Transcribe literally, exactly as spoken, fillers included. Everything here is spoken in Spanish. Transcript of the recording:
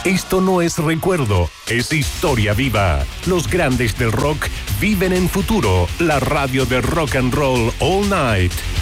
Esto no es recuerdo, es historia viva. Los grandes del rock viven en Futuro, la radio de rock and roll all night.